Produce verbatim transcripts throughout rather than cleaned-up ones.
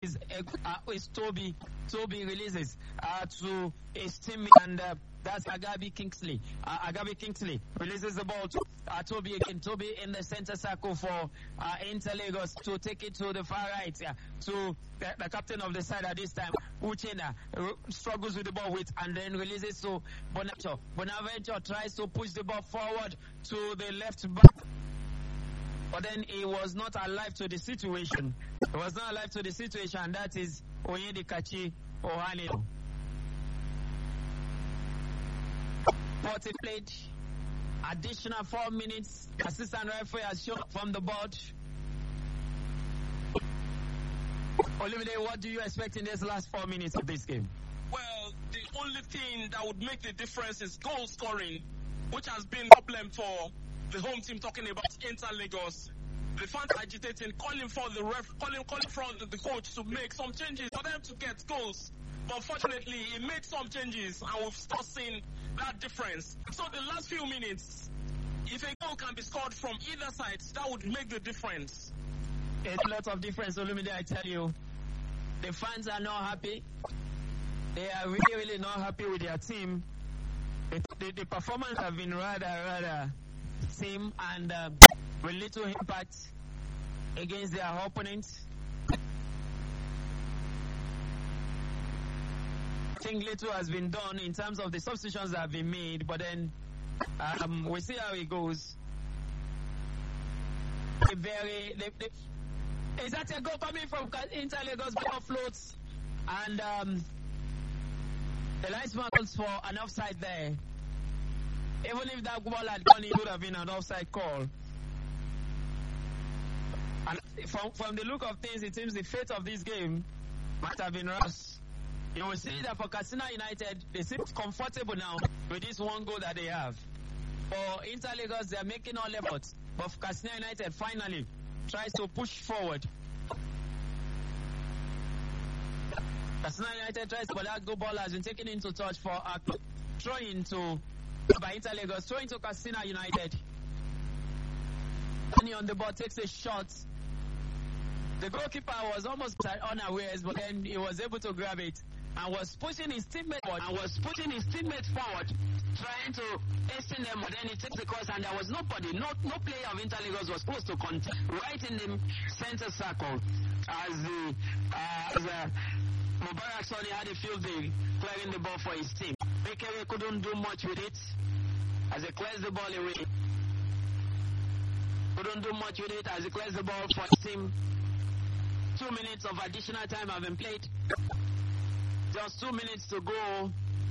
is, uh, is Toby. Toby releases uh, to his teammate, and uh, that's Agabi Kingsley. Uh, Agabi Kingsley releases the ball to uh, Toby again. Toby in the center circle for uh, Inter Lagos to take it to the far right, yeah, to the, the captain of the side at this time, Uchenna, uh, struggles with the ball with, and then releases to Bonaventure. Bonaventure tries to push the ball forward to the left back, but then he was not alive to the situation. He was not alive to the situation, and that is Onyedikachi Ohanilo. forty played, additional four minutes. Assistant referee has shown from the board. Olumide, what do you expect in this last four minutes of this game? Well, the only thing that would make the difference is goal scoring, which has been a problem for the home team, talking about Inter Lagos. The fans agitating, calling for the ref, calling, calling for the, the coach to make some changes for them to get goals. But unfortunately, he made some changes, and we've started seeing that difference. So the last few minutes, if a goal can be scored from either side, that would make the difference. It's a lot of difference, Olumide, I tell you. The fans are not happy. They are really, really not happy with their team. The, the, the performance have been rather, rather same and uh, with little impact against their opponents. I think little has been done in terms of the substitutions that have been made, but then um, we see how it goes. A very, they, they, is that a goal coming from Inter Lagos? Ball floats, and um, the linesman calls for an offside there. Even if that ball had gone, it would have been an offside call. And from, from the look of things, it seems the fate of this game might have been Ross. You will see that for Katsina United, they seem comfortable now with this one goal that they have. For Inter Lagos, they are making all efforts. But for Katsina United, finally, tries to push forward. Katsina United tries, but that goal ball has been taken into touch for a throw into by Inter Lagos, throw into Katsina United. Tony on the ball takes a shot. The goalkeeper was almost unawares, but then he was able to grab it and was pushing his teammate forward, and was pushing his teammate forward, trying to hasten them, but then he takes the cross, and there was nobody, no no player of Inter Lagos was supposed to contest right in the center circle as the uh, as uh, Mubarak Sani had a field day clearing the ball for his team. Bekele couldn't do much with it as he clears the ball away. Couldn't do much with it as he clears the ball for his team. Two minutes of additional time have been played. Just two minutes to go.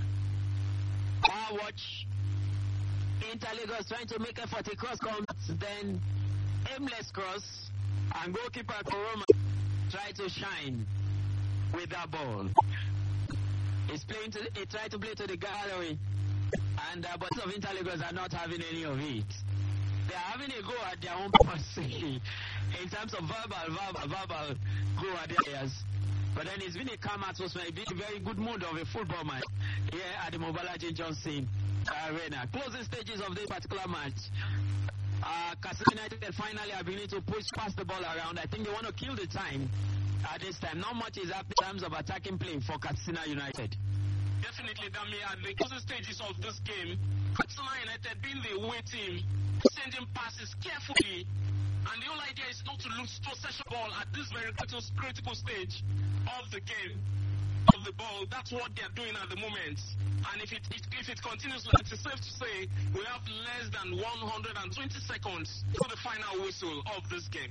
Our watch. Inter Lagos trying to make effort. A cross comes, then aimless cross, and goalkeeper Koroma try to shine with that ball. He's playing to. He tried to play to the gallery, and uh, but of Inter Lagos are not having any of it. They are having a go at their own policy in terms of verbal, verbal, verbal go at their areas. But then it's been a calm atmosphere, it's been a very good mood of a football match here at the Mobolaji Johnson Arena. Closing stages of this particular match. Uh, Katsina United finally are beginning to push past the ball around. I think they want to kill the time at this time. Not much is happening in terms of attacking play for Katsina United. Definitely, Dami, at the closing stages of this game, Katsina United being the away team, sending passes carefully, and the whole idea is not to lose possession ball at this very critical stage of the game, of the ball. That's what they're doing at the moment. And if it, it if it continues, like it's safe to say we have less than one hundred twenty seconds to the final whistle of this game.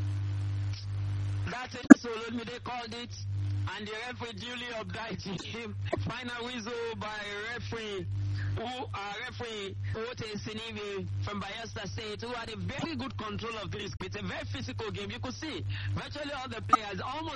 That's it. So they called it, and the referee duly obliged him. Final whistle by referee. Who uh, referee Ote Sinivi from Bayelsa State, who had a very good control of this. It's a very physical game. You could see virtually all the players almost